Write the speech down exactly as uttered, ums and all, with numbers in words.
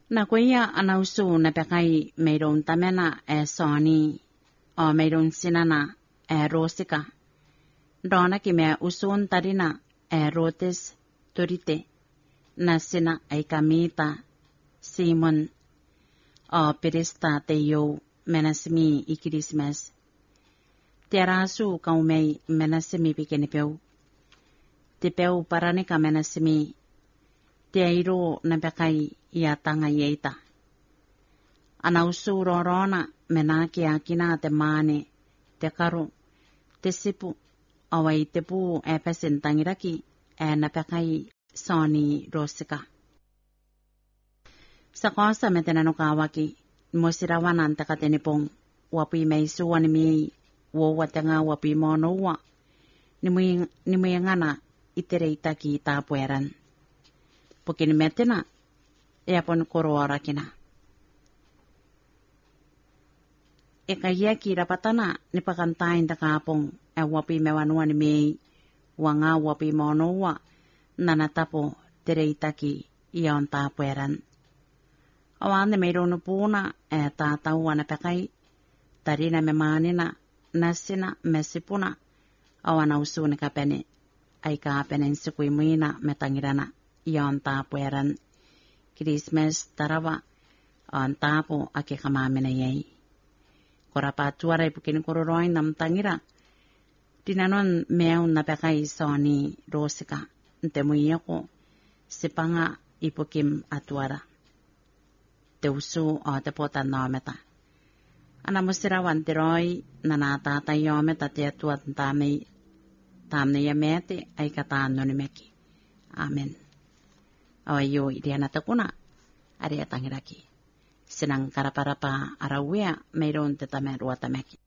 Na kuia anausu na pekai meidon tamena e soni o meidon sinana e rosika. Dona ki me usun tarina e rotes turite na sina ay kamita Simon o perista teyo menasimi i Christmas. Terasu kaumei menasimi pikenipeu. Tipeu paranika menasimi. Teiro na pekai ia tanga yeita. Anausu rorona menaki akina te mane te karu te sipu awai te pu e pesen tangiraki e na pekai soni rosika. Sa kosa metena no kawaki mosirawana antaka tenipong wapi mei suwani mei wo watenga wapi mono wa nimui nimui ngana itere itaki tapueran. Pukin metena e apon koroara kina. E kayaki rapatana ni pakantain takapong e wapi mewanuan mei wanga wapi mono wa nanatapo tere itaki ion tapueran. Awan de meidonu puna e tatau ana pekai tarina memanina nasina mesipuna awana usune kapene ai kapene sukui muina metangirana ion tapueran. Christmas tarawa on tapo ake kamamena yei. Korapa tuara ipukin kororoin nam tangira. Dinanon meun na pekai soni rosika. Ntemuyeko sipanga ipukim atuara. Teusu o te potan nometa. Ana musirawan tiroi nanata tayometa te tuat tamei tamne yamete ay kataan nonimeki. Amen. Awayo idiana takuna ari atangiraki. Sinang karaparapa arawea mayroon te tamen ruatameki.